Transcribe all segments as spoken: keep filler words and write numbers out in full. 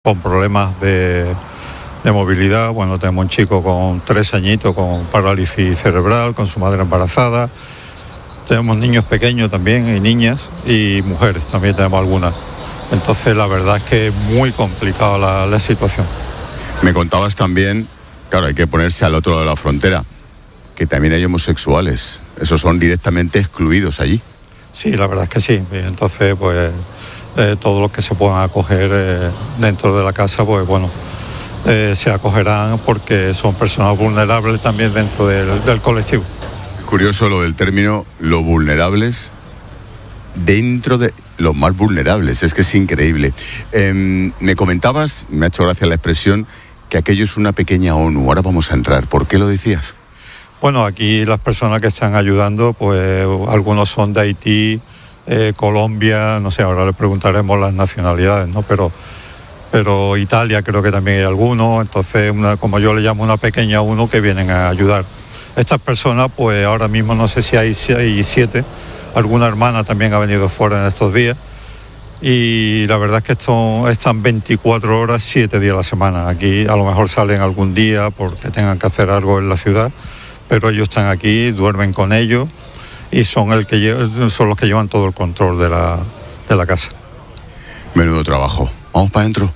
con problemas de, de movilidad. Bueno, tenemos un chico con tres añitos con parálisis cerebral, con su madre embarazada. Tenemos niños pequeños también y niñas y mujeres, también tenemos algunas. Entonces la verdad es que es muy complicada la, la situación. Me contabas también, claro, hay que ponerse al otro lado de la frontera, que también hay homosexuales. Esos son directamente excluidos allí. Sí, la verdad es que sí. Entonces, pues, eh, todos los que se puedan acoger eh, dentro de la casa, pues bueno, eh, se acogerán porque son personas vulnerables también dentro del, del colectivo. Curioso lo del término, lo vulnerables, dentro de los más vulnerables, es que es increíble. Eh, me comentabas, me ha hecho gracia la expresión, que aquello es una pequeña ONU. Ahora vamos a entrar. ¿Por qué lo decías? Bueno, aquí las personas que están ayudando, pues algunos son de Haití, eh, Colombia, no sé, ahora le preguntaremos las nacionalidades, ¿no? Pero, pero Italia creo que también hay algunos, entonces, una, como yo le llamo, una pequeña ONU que vienen a ayudar. Estas personas, pues ahora mismo no sé si hay, si hay siete, alguna hermana también ha venido fuera en estos días, y la verdad es que esto, están veinticuatro horas, siete días a la semana. Aquí a lo mejor salen algún día porque tengan que hacer algo en la ciudad, pero ellos están aquí, duermen con ellos y son, el que lle- son los que llevan todo el control de la, de la casa. Menudo trabajo. ¿Vamos para adentro?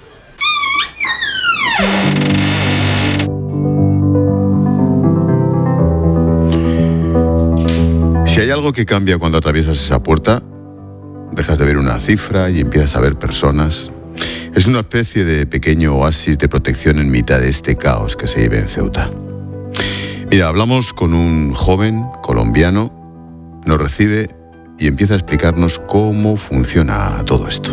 Si hay algo que cambia cuando atraviesas esa puerta, dejas de ver una cifra y empiezas a ver personas. Es una especie de pequeño oasis de protección en mitad de este caos que se vive en Ceuta. Mira, hablamos con un joven colombiano, nos recibe y empieza a explicarnos cómo funciona todo esto.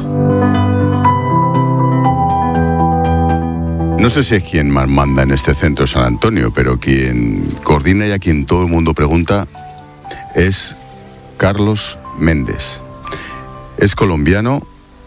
No sé si es quien más manda en este centro San Antonio, pero quien coordina y a quien todo el mundo pregunta es Carlos Méndez. Es colombiano,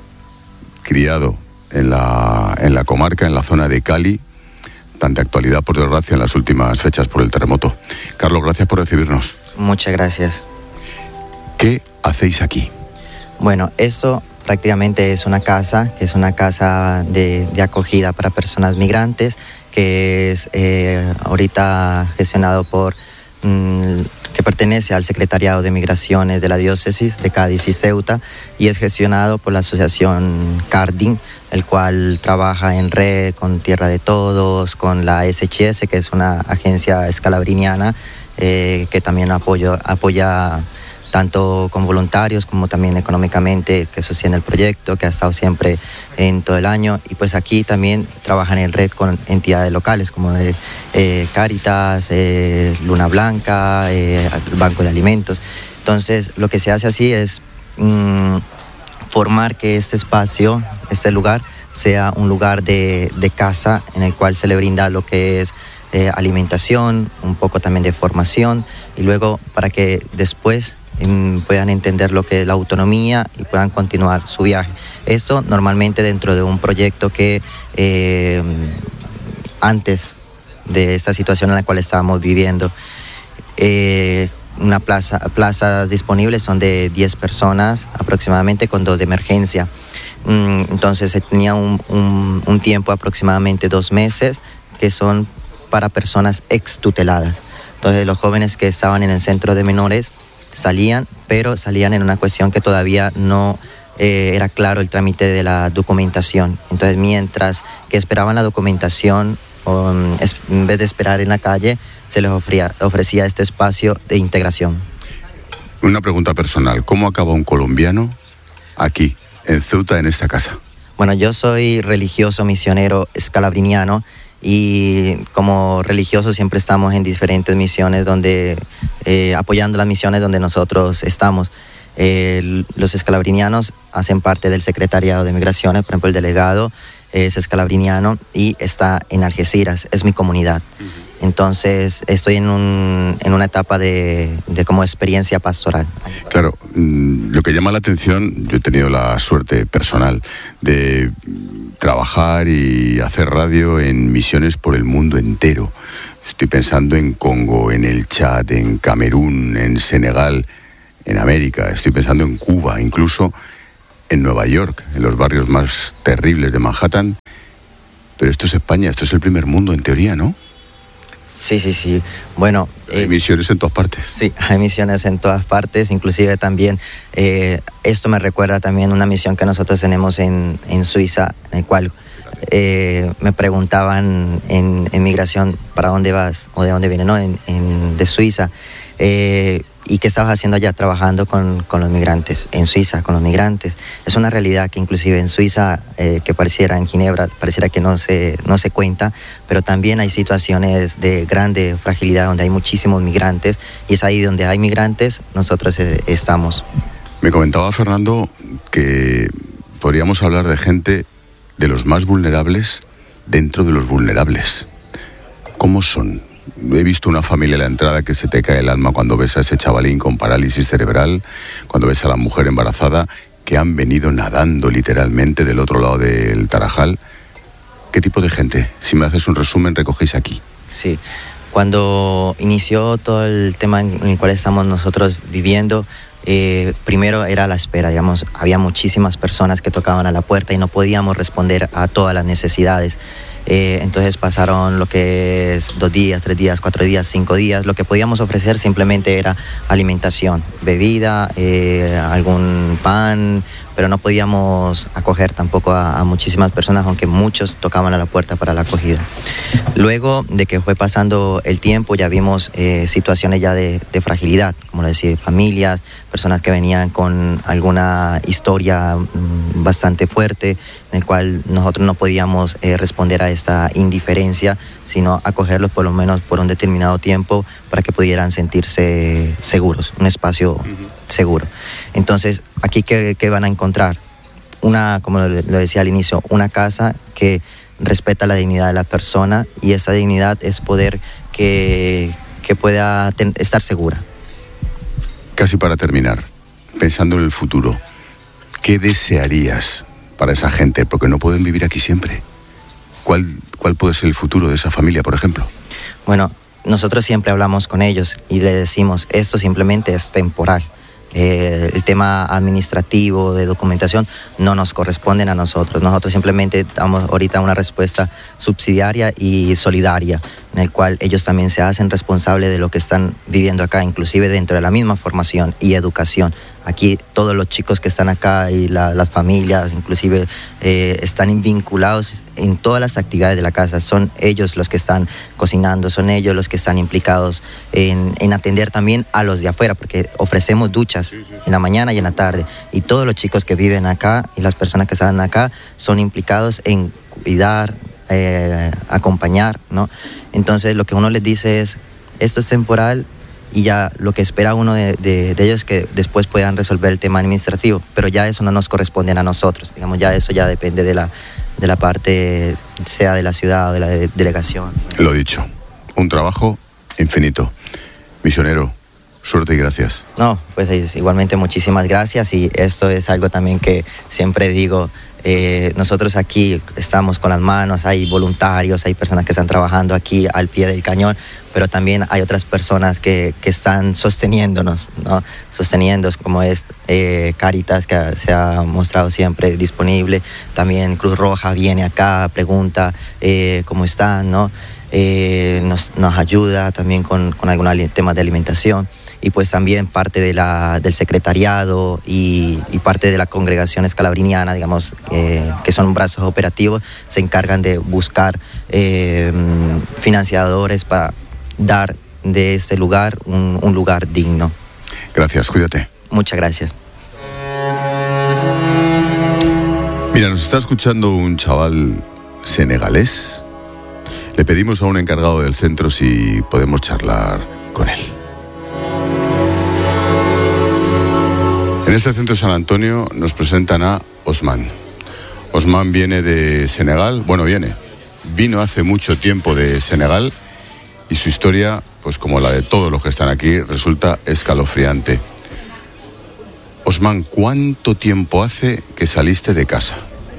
criado en la, en la comarca, en la zona de Cali, tan de actualidad, por desgracia, en las últimas fechas por el terremoto. Carlos, gracias por recibirnos. Muchas gracias. ¿Qué hacéis aquí? Bueno, esto prácticamente es una casa, que es una casa de, de acogida para personas migrantes, que es eh, ahorita gestionado por... Mmm, que pertenece al Secretariado de Migraciones de la Diócesis de Cádiz y Ceuta y es gestionado por la asociación Cardin, el cual trabaja en red con Tierra de Todos, con la S H S, que es una agencia escalabriniana eh, que también apoyo, apoya tanto con voluntarios como también económicamente, que sostiene el proyecto, que ha estado siempre en todo el año. Y pues aquí también trabajan en red con entidades locales como de, eh, Cáritas, eh, Luna Blanca, eh, Banco de Alimentos. Entonces lo que se hace así es mmm, formar que este espacio, este lugar, sea un lugar de, de casa en el cual se le brinda lo que es eh, alimentación, un poco también de formación, y luego para que después puedan entender lo que es la autonomía y puedan continuar su viaje. Esto normalmente dentro de un proyecto que eh, antes de esta situación en la cual estábamos viviendo, eh, una plaza, plazas disponibles son de diez personas aproximadamente, con dos de emergencia. Entonces se tenía un, un, un tiempo aproximadamente dos meses que son para personas extuteladas. Entonces los jóvenes que estaban en el centro de menores salían, pero salían en una cuestión que todavía no eh, era claro el trámite de la documentación. Entonces, mientras que esperaban la documentación, um, es, en vez de esperar en la calle, se les ofrecía, ofrecía este espacio de integración. Una pregunta personal, ¿cómo acaba un colombiano aquí, en Ceuta, en esta casa? Bueno, yo soy religioso misionero escalabriniano, y como religiosos siempre estamos en diferentes misiones donde eh, apoyando las misiones donde nosotros estamos. Eh, los escalabrinianos hacen parte del Secretariado de Migraciones, por ejemplo el delegado es escalabriniano y está en Algeciras, es mi comunidad. Entonces estoy en, un, en una etapa de, de como experiencia pastoral. Claro, lo que llama la atención, yo he tenido la suerte personal de trabajar y hacer radio en misiones por el mundo entero. Estoy pensando en Congo, en el Chad, en Camerún, en Senegal, en América, estoy pensando en Cuba, incluso en Nueva York, en los barrios más terribles de Manhattan. Pero esto es España, esto es el primer mundo en teoría, ¿no? Sí, sí, sí. Bueno... Hay eh, misiones en todas partes. Sí, hay misiones en todas partes, inclusive también, eh, esto me recuerda también una misión que nosotros tenemos en, en Suiza, en el cual eh, me preguntaban en, en migración, ¿para dónde vas? O de dónde viene, ¿no? En, en, de Suiza. Eh, ¿Y qué estabas haciendo allá? Trabajando con, con los migrantes, en Suiza, con los migrantes. Es una realidad que inclusive en Suiza, eh, que pareciera en Ginebra, pareciera que no se, no se cuenta, pero también hay situaciones de grande fragilidad donde hay muchísimos migrantes, y es ahí donde hay migrantes, nosotros eh, estamos. Me comentaba Fernando que podríamos hablar de gente de los más vulnerables dentro de los vulnerables. ¿Cómo son? He visto una familia a la entrada que se te cae el alma cuando ves a ese chavalín con parálisis cerebral, cuando ves a la mujer embarazada, que han venido nadando literalmente del otro lado del Tarajal. ¿Qué tipo de gente? Si me haces un resumen, recogéis aquí. Sí, cuando inició todo el tema en el cual estamos nosotros viviendo, eh, primero era la espera, digamos, había muchísimas personas que tocaban a la puerta y no podíamos responder a todas las necesidades. Eh, entonces pasaron lo que es dos días, tres días, cuatro días, cinco días. Lo que podíamos ofrecer simplemente era alimentación, bebida, eh, algún pan, pero no podíamos acoger tampoco a, a muchísimas personas, aunque muchos tocaban a la puerta para la acogida. Luego de que fue pasando el tiempo, ya vimos eh, situaciones ya de, de fragilidad, como lo decía, familias, personas que venían con alguna historia mmm, bastante fuerte, en el cual nosotros no podíamos eh, responder a esta indiferencia, sino acogerlos por lo menos por un determinado tiempo para que pudieran sentirse seguros, un espacio uh-huh. seguro. Entonces, aquí ¿qué, qué van a encontrar? Una, como lo, lo decía al inicio, una casa que respeta la dignidad de la persona, y esa dignidad es poder que, que pueda ten, estar segura. Casi para terminar, pensando en el futuro, ¿qué desearías para esa gente? Porque no pueden vivir aquí siempre. ¿Cuál, cuál puede ser el futuro de esa familia, por ejemplo? Bueno, nosotros siempre hablamos con ellos y les decimos, esto simplemente es temporal. Eh, el tema administrativo, de documentación, no nos corresponden a nosotros. Nosotros simplemente damos ahorita una respuesta subsidiaria y solidaria, en el cual ellos también se hacen responsables de lo que están viviendo acá, inclusive dentro de la misma formación y educación. Aquí todos los chicos que están acá y la, las familias, inclusive, eh, están vinculados en todas las actividades de la casa. Son ellos los que están cocinando, son ellos los que están implicados en, en atender también a los de afuera, porque ofrecemos duchas sí, sí, sí. en la mañana y en la tarde. Y todos los chicos que viven acá y las personas que están acá son implicados en cuidar, eh, acompañar, ¿no? Entonces lo que uno les dice es, esto es temporal, y ya lo que espera uno de, de, de ellos es que después puedan resolver el tema administrativo, pero ya eso no nos corresponde a nosotros, digamos, ya eso ya depende de la, de la parte, sea de la ciudad o de la de, delegación. Lo dicho, un trabajo infinito. Misionero, suerte y gracias. No, pues igualmente muchísimas gracias, y esto es algo también que siempre digo. Eh, nosotros aquí estamos con las manos, hay voluntarios, hay personas que están trabajando aquí al pie del cañón, pero también hay otras personas que, que están sosteniéndonos, ¿no? Sosteniéndonos, como es eh, Cáritas, que se ha mostrado siempre disponible. También Cruz Roja viene acá, pregunta eh, cómo están, ¿no? Eh, nos, nos ayuda también con, con algunos temas de alimentación. Y pues también parte de la, del secretariado y, y parte de la congregación escalabriniana, digamos, eh, que son brazos operativos, se encargan de buscar eh, financiadores para dar de este lugar un, un lugar digno. Gracias, cuídate. Muchas gracias. Mira, nos está escuchando un chaval senegalés. Le pedimos a un encargado del centro si podemos charlar con él. En este centro San Antonio nos presentan a Osman. Osman viene de Senegal, bueno, viene, vino hace mucho tiempo de Senegal, y su historia, pues como la de todos los que están aquí, resulta escalofriante. Osman, ¿cuánto tiempo hace que saliste de casa?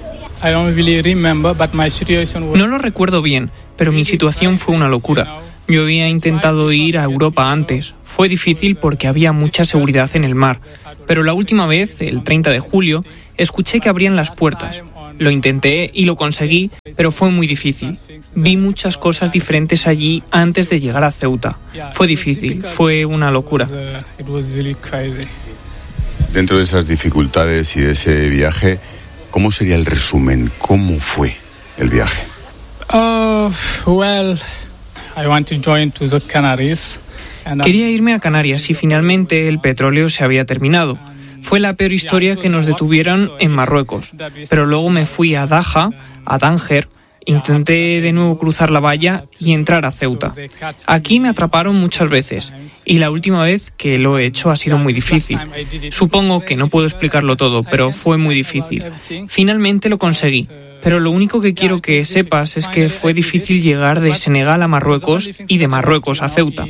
No lo recuerdo bien, pero mi situación fue una locura. Yo había intentado ir a Europa antes. Fue difícil porque había mucha seguridad en el mar. Pero la última vez, el treinta de julio, Escuché que abrían las puertas. Lo intenté y lo conseguí, pero fue muy difícil. Vi muchas cosas diferentes allí antes de llegar a Ceuta. Fue difícil, fue una locura. Dentro de esas dificultades y de ese viaje, ¿cómo sería el resumen? ¿Cómo fue el viaje? Uh, well, I want to join to the Canaries. Quería irme a Canarias y finalmente el petróleo se había terminado. Fue la peor historia que nos detuvieron en Marruecos. Pero luego me fui a Daja, a Tánger, intenté de nuevo cruzar la valla y entrar a Ceuta. Aquí me atraparon muchas veces y la última vez que lo he hecho ha sido muy difícil. Supongo que no puedo explicarlo todo, pero fue muy difícil. Finalmente lo conseguí. Pero lo único que quiero que sepas es que fue difícil llegar de Senegal a Marruecos y de Marruecos a Ceuta.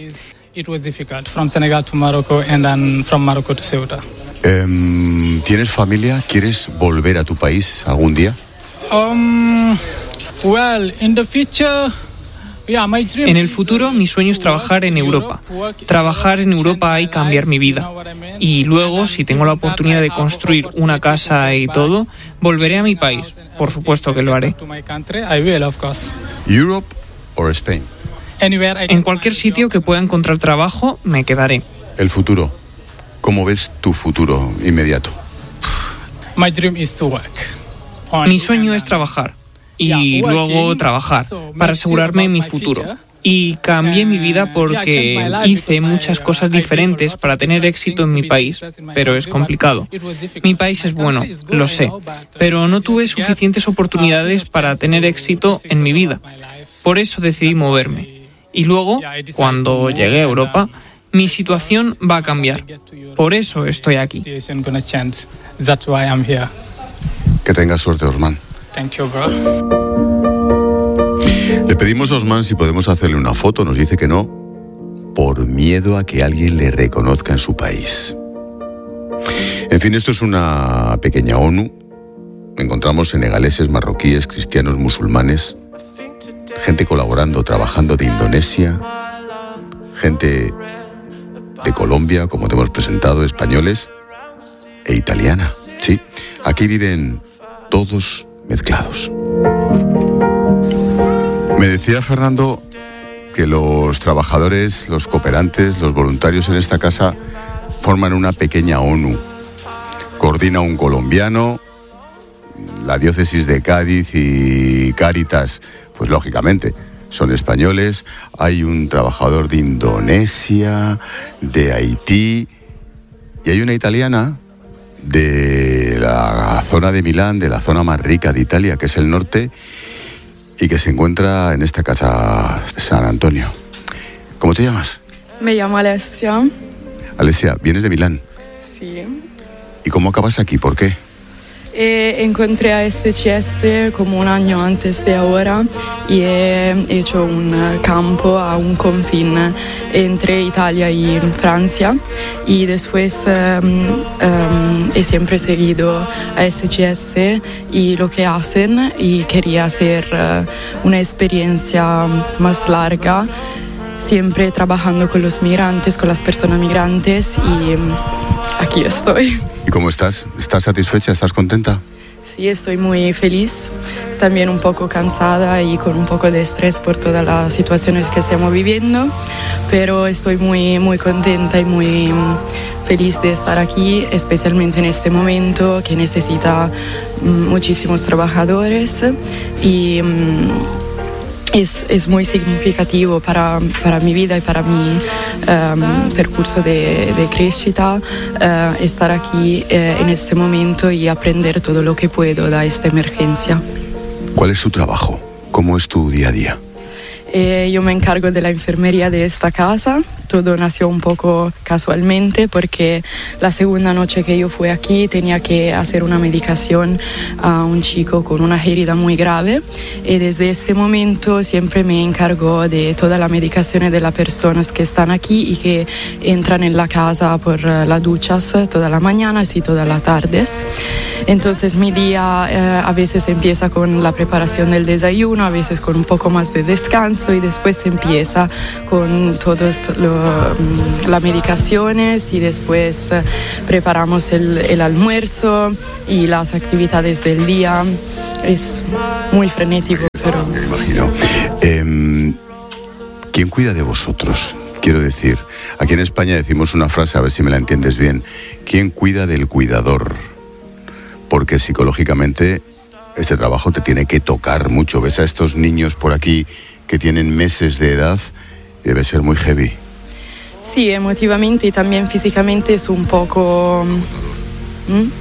Um, ¿Tienes familia? ¿Quieres volver a tu país algún día? Um, well, in the future, yeah, my dream En el futuro, mi sueño es trabajar en Europa. Trabajar en Europa y cambiar mi vida. Y luego, si tengo la oportunidad de construir una casa y todo, volveré a mi país. Por supuesto que lo haré. ¿Europe o Spain? En cualquier sitio que pueda encontrar trabajo, me quedaré. El futuro. ¿Cómo ves tu futuro inmediato? Mi sueño es trabajar y luego trabajar para asegurarme mi futuro. Y cambié mi vida porque hice muchas cosas diferentes para tener éxito en mi país, pero es complicado. Mi país es bueno, lo sé, pero no tuve suficientes oportunidades para tener éxito en mi vida. Por eso decidí moverme. Y luego, cuando llegué a Europa, mi situación va a cambiar. Por eso estoy aquí. Que tengas suerte, Osman. Le pedimos a Osman si podemos hacerle una foto. Nos dice que no, por miedo a que alguien le reconozca en su país. En fin, esto es una pequeña ONU. Encontramos senegaleses, marroquíes, cristianos, musulmanes, gente colaborando, trabajando de Indonesia, gente de Colombia, como te hemos presentado, españoles e italiana. Sí, aquí viven todos mezclados. Me decía Fernando que los trabajadores, los cooperantes, los voluntarios en esta casa forman una pequeña ONU. Coordina un colombiano, la diócesis de Cádiz y Cáritas, pues lógicamente son españoles. Hay un trabajador de Indonesia, de Haití, y hay una italiana de la zona de Milán, de la zona más rica de Italia, que es el norte, y que se encuentra en esta casa San Antonio. ¿Cómo te llamas? Me llamo Alessia. Alessia, ¿vienes de Milán? Sí. ¿Y cómo acabas aquí? ¿Por qué? Eh, encontré a S C S como un año antes de ahora y he hecho un campo a un confín entre Italia y Francia, y después um, um, he siempre seguido a S C S y lo que hacen, y quería hacer uh, una experiencia más larga, siempre trabajando con los migrantes, con las personas migrantes, y um, aquí estoy. ¿Y cómo estás? ¿Estás satisfecha? ¿Estás contenta? Sí, estoy muy feliz, también un poco cansada y con un poco de estrés por todas las situaciones que estamos viviendo, pero estoy muy, muy contenta y muy feliz de estar aquí, especialmente en este momento que necesita muchísimos trabajadores, y Es, es muy significativo para, para mi vida y para mi um, percurso de, de crescita uh, estar aquí uh, en este momento y aprender todo lo que puedo de esta emergencia. ¿Cuál es tu trabajo? ¿Cómo es tu día a día? Eh, yo me encargo de la enfermería de esta casa. Todo nació un poco casualmente porque la segunda noche que yo fui aquí tenía que hacer una medicación a un chico con una herida muy grave, y desde este momento siempre me encargo de todas las medicaciones de las personas que están aquí y que entran en la casa por las duchas todas las mañanas y todas las tardes. Entonces mi día eh, a veces empieza con la preparación del desayuno, a veces con un poco más de descanso y después empieza con todas las medicaciones y después eh, preparamos el, el almuerzo y las actividades del día. Es muy frenético, pero... Me imagino. Eh, ¿Quién cuida de vosotros? Quiero decir, aquí en España decimos una frase, a ver si me la entiendes bien. ¿Quién cuida del cuidador? Porque psicológicamente este trabajo te tiene que tocar mucho. Ves a estos niños por aquí que tienen meses de edad, debe ser muy heavy. Sí, emotivamente y también físicamente es un poco... ¿Mm?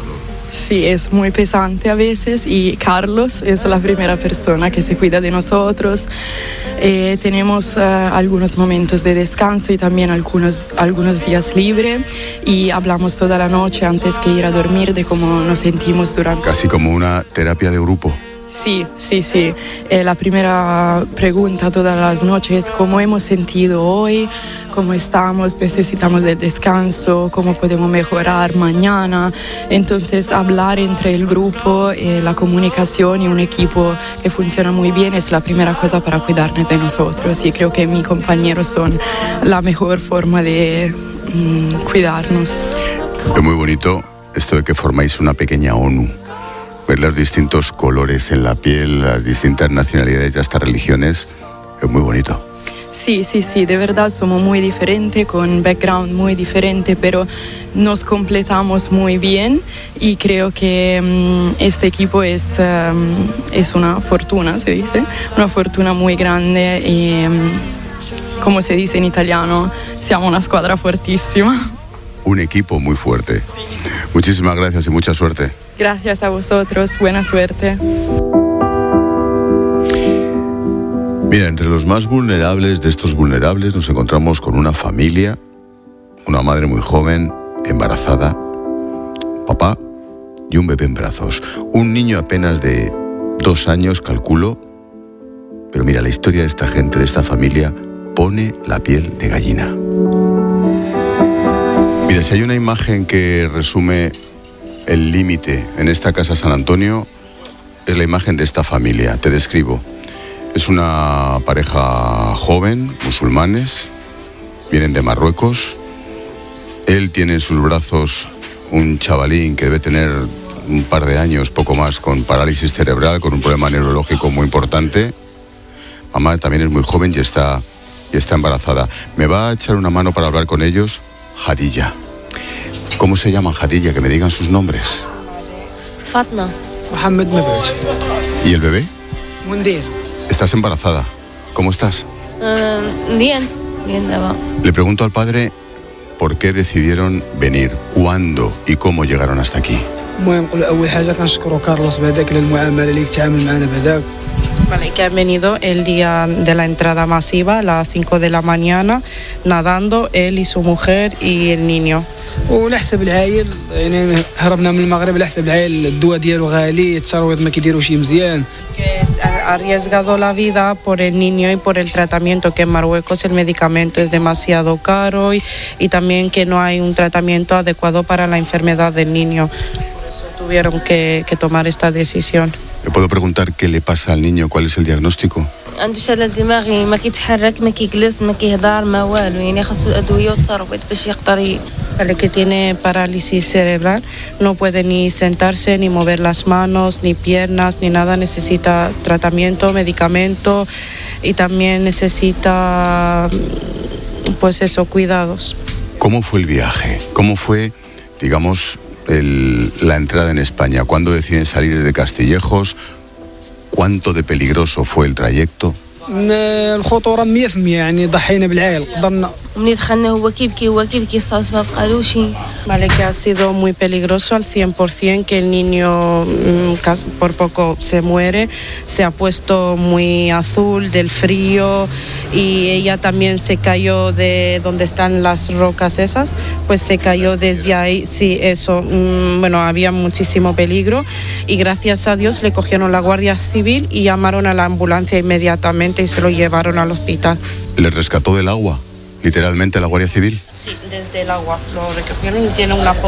Sí, es muy pesante a veces y Carlos es la primera persona que se cuida de nosotros. Eh, tenemos uh, algunos momentos de descanso y también algunos, algunos días libres y hablamos toda la noche antes que ir a dormir de cómo nos sentimos durante... Casi como una terapia de grupo. Sí, sí, sí. Eh, la primera pregunta todas las noches es cómo hemos sentido hoy, cómo estamos, necesitamos de descanso, cómo podemos mejorar mañana. Entonces, hablar entre el grupo, eh, la comunicación y un equipo que funciona muy bien es la primera cosa para cuidarnos de nosotros. Y creo que mis compañeros son la mejor forma de mm, cuidarnos. Es muy bonito esto de que formáis una pequeña ONU. Ver los distintos colores en la piel, las distintas nacionalidades y hasta religiones, es muy bonito. Sí, sí, sí, de verdad somos muy diferentes, con background muy diferente, pero nos completamos muy bien y creo que um, este equipo es, um, es una fortuna, se dice, una fortuna muy grande y, um, como se dice en italiano, siamo una squadra fortísima. Un equipo muy fuerte. Sí. Muchísimas gracias y mucha suerte. Gracias a vosotros, buena suerte. Mira, entre los más vulnerables de estos vulnerables nos encontramos con una familia, una madre muy joven, embarazada, papá y un bebé en brazos. Un niño apenas de dos años, calculo. Pero mira, la historia de esta gente, de esta familia, pone la piel de gallina. Mira, si hay una imagen que resume el límite en esta casa San Antonio, es la imagen de esta familia. Te describo. Es una pareja joven, musulmanes, vienen de Marruecos. Él tiene en sus brazos un chavalín que debe tener un par de años, poco más, con parálisis cerebral, con un problema neurológico muy importante. Mamá también es muy joven y está, y está embarazada. Me va a echar una mano para hablar con ellos Hadilla. ¿Cómo se llaman, Hadilla? Que me digan sus nombres. Fatma. Mohamed Mabouch. ¿Y el bebé? Mundir. ¿Estás embarazada? ¿Cómo estás? Uh, bien, bien, Daba. Le pregunto al padre por qué decidieron venir, cuándo y cómo llegaron hasta aquí. Vale, que han venido el día de la entrada masiva, a las cinco de la mañana, nadando, él y su mujer y el niño. ولحسب العائل يعني هربنا من المغرب لحسب العائل الدواء ديالو غالي الترويض ما كيديروش شي مزيان. Que ha arriesgado la vida por el niño y por el tratamiento, que en Marruecos el medicamento es demasiado caro y, y también que no hay un tratamiento adecuado para la enfermedad del niño. Por eso tuvieron que, que tomar esta decisión. ¿Le puedo preguntar qué le pasa al niño? ¿Cuál es el diagnóstico? عنده شلل دماغي ما كيتحرك ما كيجلس ما كيهضر ما والو يعني خاصو ادويه وترويض باش يقدر. El que tiene parálisis cerebral no puede ni sentarse, ni mover las manos, ni piernas, ni nada. Necesita tratamiento, medicamento y también necesita, pues eso, cuidados. ¿Cómo fue el viaje? ¿Cómo fue, digamos, el, la entrada en España? ¿Cuándo deciden salir de Castillejos? ¿Cuánto de peligroso fue el trayecto? الخطوره مية في المية يعني ضحينا بالعائل قدرنا. ملي دخلنا هو كيبكي هو كيبكي الصوت ما بقالوش. Vale, que ha sido muy peligroso al cien por ciento, que el niño por poco se muere, se ha puesto muy azul del frío y ella también se cayó de donde están las rocas esas, pues se cayó desde ahí, sí, eso, bueno, había muchísimo peligro y gracias a Dios le cogieron la Guardia Civil y llamaron a la ambulancia inmediatamente y se lo llevaron al hospital. ¿Les rescató del agua? ¿Literalmente la Guardia Civil? Sí, desde el agua lo recogieron y tiene una foto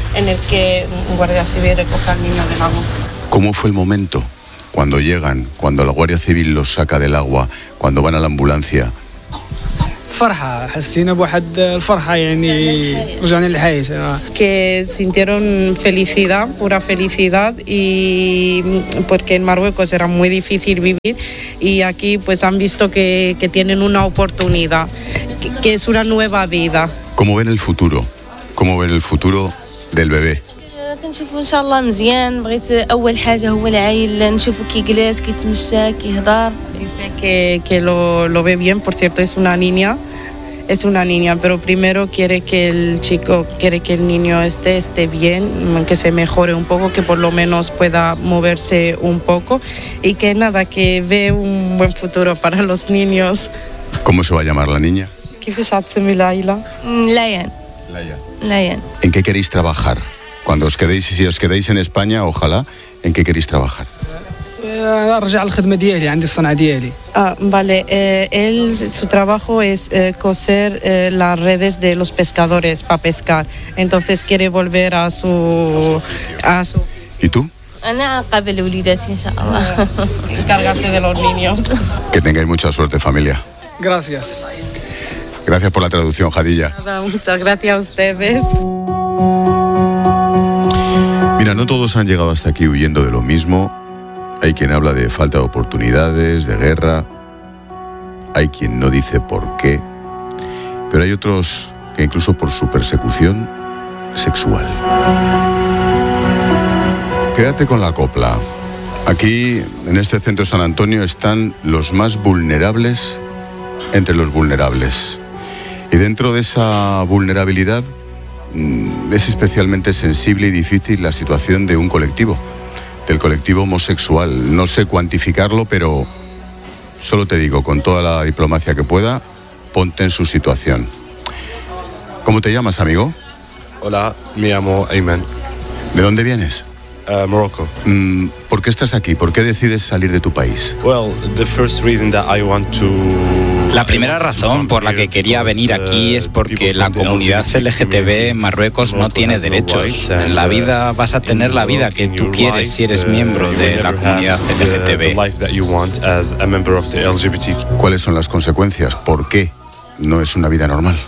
en el que un guardia civil recoge al niño del agua. ¿Cómo fue el momento cuando llegan, cuando la Guardia Civil los saca del agua, cuando van a la ambulancia? فرحة حسينا بواحد الفرحة يعني رجعنا للحياة. Que sintieron felicidad, pura felicidad, y porque en Marruecos era muy difícil vivir y aquí pues han visto que, que tienen una oportunidad, que, que es una nueva vida. ¿Cómo ven el futuro? ¿Cómo ven el futuro del bebé? كنشوفو ان شاء الله مزيان. بغيت اول حاجه هو العيل نشوفو كي جلاس كيتمشى كيهضر. Dice que, que lo, lo ve bien, por cierto es una niña, es una niña, pero primero quiere que el chico, quiere que el niño esté, esté bien, que se mejore un poco, que por lo menos pueda moverse un poco y que nada, que ve un buen futuro para los niños. ¿Cómo se va a llamar la niña? كيفاش عتسمي العائلة؟ ليان. ليان. ¿En qué queréis trabajar? Cuando os quedéis, si os quedáis en España, ojalá, ¿en qué queréis trabajar? ارجع الخدمة ديالي عندي الصنعة ديالي. Ah, vale, eh, él, su trabajo es eh, coser eh, las redes de los pescadores para pescar. Entonces quiere volver a su, a su... ¿Y tú? أنا قبل وليداتي إن شاء الله. encargarse de los niños. Que tengáis mucha suerte, familia. Gracias. Gracias por la traducción, Jadilla. Nada, muchas gracias a ustedes. Mira, no todos han llegado hasta aquí huyendo de lo mismo. Hay quien habla de falta de oportunidades, de guerra. Hay quien no dice por qué. Pero hay otros que incluso por su persecución sexual. Quédate con la copla. Aquí, en este centro San Antonio, están los más vulnerables entre los vulnerables. Y dentro de esa vulnerabilidad es especialmente sensible y difícil la situación de un colectivo, del colectivo homosexual. No sé cuantificarlo, pero solo te digo, con toda la diplomacia que pueda, ponte en su situación. ¿Cómo te llamas, amigo? Hola, me llamo Ayman. ¿De dónde vienes? Uh, Morocco. Mm, ¿Por qué estás aquí? ¿Por qué decides salir de tu país? Well, the first reason that I want to La primera razón por la que quería venir aquí es porque la comunidad L G T B en Marruecos no tiene derechos. En la vida vas a tener la vida que tú quieres si eres miembro de la comunidad L G T B. ¿Cuáles son las consecuencias? ¿Por qué no es una vida normal?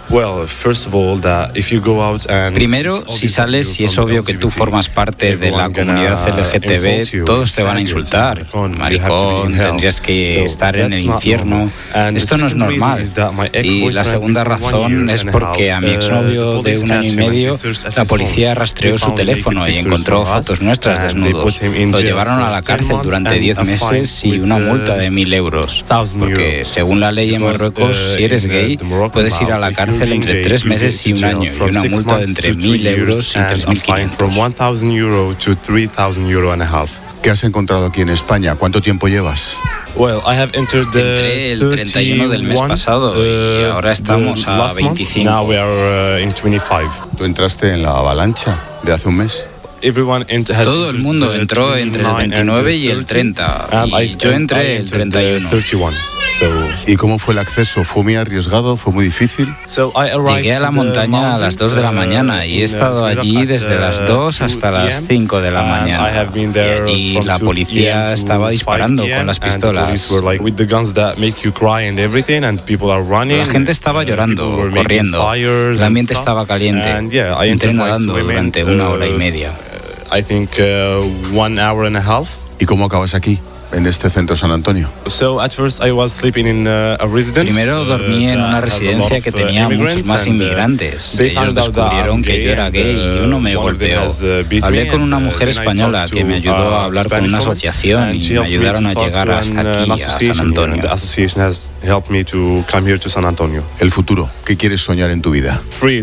Primero, si sales y es obvio que tú formas parte de la comunidad L G T B, todos te van a insultar. Maricón, tendrías que estar en el infierno. Esto no es normal. Y la segunda razón es porque a mi exnovio de un año y medio, la policía rastreó su teléfono y encontró fotos nuestras desnudos. Lo llevaron a la cárcel durante diez meses y una multa de mil euros. Porque según la ley en Marruecos, si eres gay, puedes ir a la cárcel entre tres meses y un año y una multa de entre mil euros y tres mil quinientos. ¿Qué has encontrado aquí en España? ¿Cuánto tiempo llevas? Entré el treinta y uno del mes pasado y ahora estamos a veinticinco. ¿Tú entraste en la avalancha de hace un mes? Todo el mundo entró entre el veintinueve y el treinta y yo entré el treinta y uno. ¿Y cómo fue el acceso? ¿Fue muy arriesgado? ¿Fue muy difícil? Llegué a la montaña a las dos de la mañana y he estado allí desde las dos hasta las cinco de la mañana. Y allí la policía estaba disparando con las pistolas. La gente estaba llorando, corriendo. El ambiente estaba caliente. Entré nadando durante una hora y media. ¿Y cómo acabas aquí, en este centro San Antonio? Primero dormí en una residencia que tenía muchos más inmigrantes. Ellos descubrieron que yo era gay y uno me golpeó. Hablé con una mujer española que me ayudó a hablar con una asociación y me ayudaron a llegar hasta aquí, a San Antonio. El futuro, ¿qué quieres soñar en tu vida?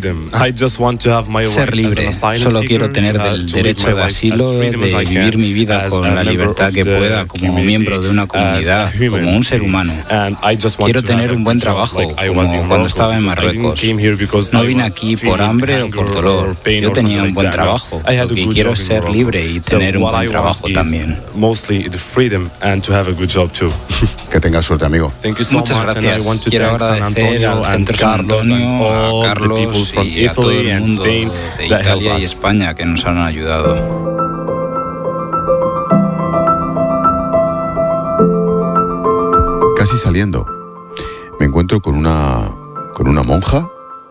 Ser libre. Solo quiero tener el derecho de asilo, de vivir mi vida con la libertad que pueda como miembro de una comunidad, como un ser humano. Quiero tener un buen trabajo, como cuando estaba en Marruecos. No vine aquí por hambre o por dolor. Yo tenía un buen trabajo. Lo que quiero es ser libre y tener un buen trabajo también. Que tengas suerte, amigo. Muchas Muchas gracias. Quiero agradecer al Centro San Antonio, a Carlos y a todo el mundo de Italia y España que nos han ayudado. Casi saliendo, me encuentro con una, con una monja,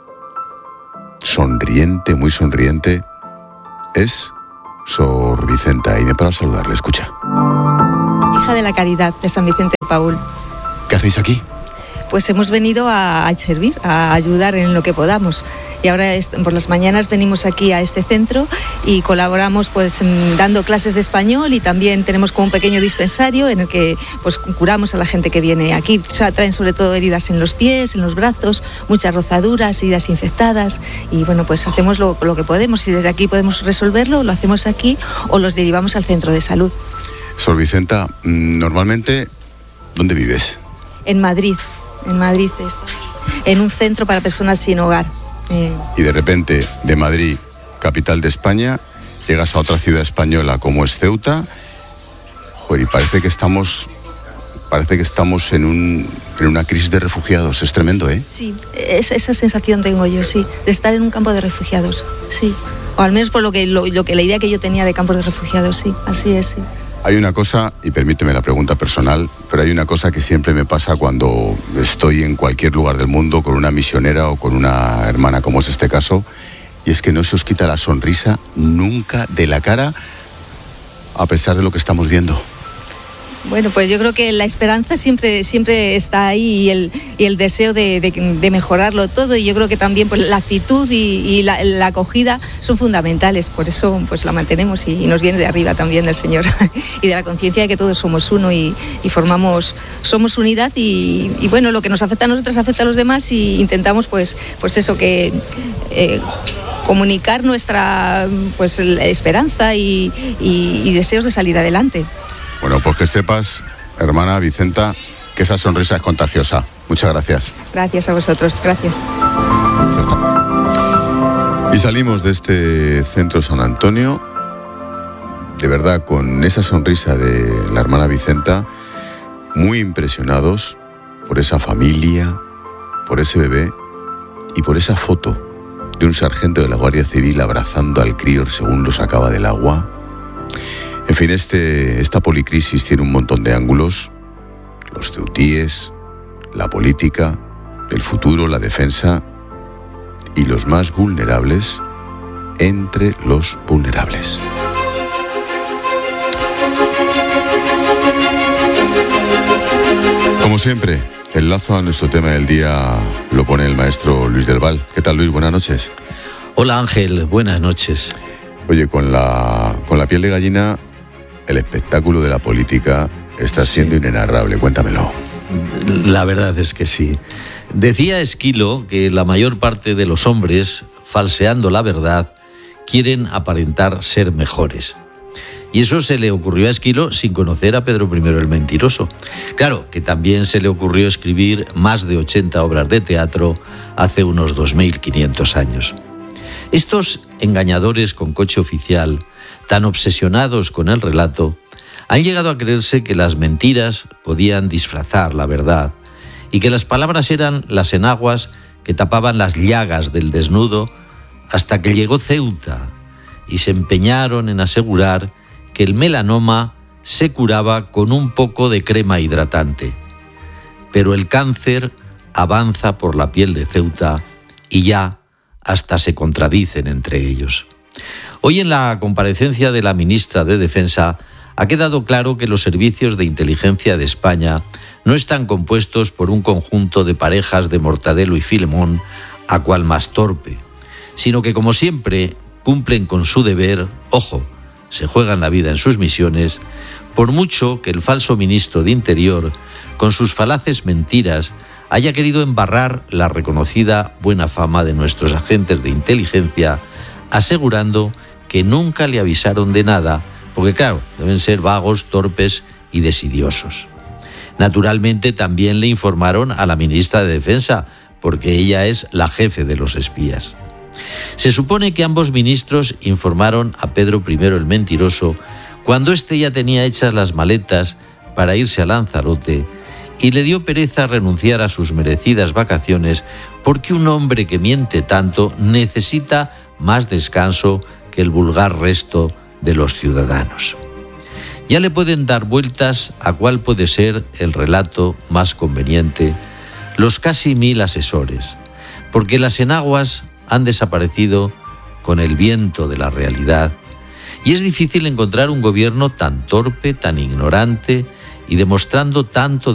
sonriente, muy sonriente. Es Sor Vicenta, y me paro a saludarle, escucha. Hija de la Caridad de San Vicente de Paúl. ¿Qué hacéis aquí? Pues hemos venido a, a servir, a ayudar en lo que podamos. Y ahora por las mañanas venimos aquí a este centro y colaboramos pues dando clases de español, y también tenemos como un pequeño dispensario en el que pues curamos a la gente que viene aquí. O sea, traen sobre todo heridas en los pies, en los brazos, muchas rozaduras, heridas infectadas, y bueno, pues hacemos lo, lo que podemos. Si desde aquí podemos resolverlo, lo hacemos aquí o los derivamos al centro de salud. Sor Vicenta, normalmente, ¿dónde vives? En Madrid. En Madrid, en un centro para personas sin hogar. Eh. Y de repente, de Madrid, capital de España, llegas a otra ciudad española como es Ceuta, joder, y parece que estamos, parece que estamos en, un, en una crisis de refugiados. Es tremendo, ¿eh? Sí, es, esa sensación tengo yo, sí, de estar en un campo de refugiados, sí. O al menos por lo que, lo, lo que la idea que yo tenía de campos de refugiados, sí, así es, sí. Hay una cosa, y permíteme la pregunta personal, pero hay una cosa que siempre me pasa cuando estoy en cualquier lugar del mundo con una misionera o con una hermana, como es este caso, y es que no se os quita la sonrisa nunca de la cara, a pesar de lo que estamos viendo. Bueno, pues yo creo que la esperanza siempre, siempre está ahí, y el, y el deseo de, de, de mejorarlo todo, y yo creo que también pues, la actitud y, y la, la acogida son fundamentales, por eso pues la mantenemos, y, y nos viene de arriba también del Señor y de la conciencia de que todos somos uno y, y formamos, somos unidad, y, y bueno, lo que nos afecta a nosotros afecta a los demás, y intentamos pues, pues eso que... Eh, comunicar nuestra pues esperanza y, y, y deseos de salir adelante. Bueno, pues que sepas, hermana Vicenta, que esa sonrisa es contagiosa. Muchas gracias. Gracias a vosotros, gracias. Y salimos de este centro San Antonio, de verdad, con esa sonrisa de la hermana Vicenta, muy impresionados por esa familia, por ese bebé y por esa foto de un sargento de la Guardia Civil abrazando al crío según lo sacaba del agua. En fin, este, esta policrisis tiene un montón de ángulos: los ceutíes, la política, el futuro, la defensa y los más vulnerables entre los vulnerables. Como siempre, el lazo a nuestro tema del día lo pone el maestro Luis del Val. ¿Qué tal, Luis? Buenas noches. Hola, Ángel. Buenas noches. Oye, con la, con la piel de gallina, el espectáculo de la política está siendo sí. inenarrable. Cuéntamelo. La verdad es que sí. Decía Esquilo que la mayor parte de los hombres, falseando la verdad, quieren aparentar ser mejores. Y eso se le ocurrió a Esquilo sin conocer a Pedro primero el Mentiroso. Claro, que también se le ocurrió escribir más de ochenta obras de teatro hace unos dos mil quinientos años. Estos engañadores con coche oficial, tan obsesionados con el relato, han llegado a creerse que las mentiras podían disfrazar la verdad y que las palabras eran las enaguas que tapaban las llagas del desnudo, hasta que llegó Ceuta y se empeñaron en asegurar que el melanoma se curaba con un poco de crema hidratante. Pero el cáncer avanza por la piel de Ceuta y ya hasta se contradicen entre ellos. Hoy, en la comparecencia de la ministra de Defensa, ha quedado claro que los servicios de inteligencia de España no están compuestos por un conjunto de parejas de Mortadelo y Filemón, a cual más torpe, sino que, como siempre, cumplen con su deber, ojo, se juegan la vida en sus misiones, por mucho que el falso ministro de Interior, con sus falaces mentiras, haya querido embarrar la reconocida buena fama de nuestros agentes de inteligencia, asegurando que nunca le avisaron de nada, porque claro, deben ser vagos, torpes y desidiosos. Naturalmente también le informaron a la ministra de Defensa, porque ella es la jefe de los espías. Se supone que ambos ministros informaron a Pedro primero el Mentiroso cuando éste ya tenía hechas las maletas para irse a Lanzarote y le dio pereza renunciar a sus merecidas vacaciones porque un hombre que miente tanto necesita más descanso que el vulgar resto de los ciudadanos. Ya le pueden dar vueltas a cuál puede ser el relato más conveniente los casi mil asesores, porque las enaguas han desaparecido con el viento de la realidad y es difícil encontrar un gobierno tan torpe, tan ignorante y demostrando tanto